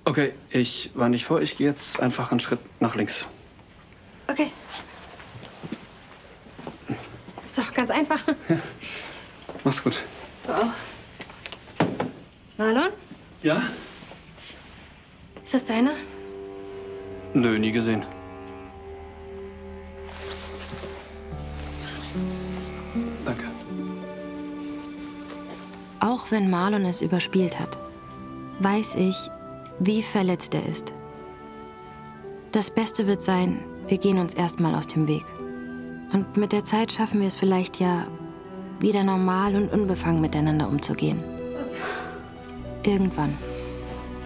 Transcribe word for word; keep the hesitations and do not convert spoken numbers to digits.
Okay, ich war nicht vor. Ich gehe jetzt einfach einen Schritt nach links. Okay. Ist doch ganz einfach. Ja. Mach's gut. Du auch. Marlon? Ja? Ist das deiner? Nö, nie gesehen. Danke. Auch wenn Marlon es überspielt hat, weiß ich, wie verletzt er ist. Das Beste wird sein, wir gehen uns erstmal aus dem Weg. Und mit der Zeit schaffen wir es vielleicht ja, wieder normal und unbefangen miteinander umzugehen. Irgendwann.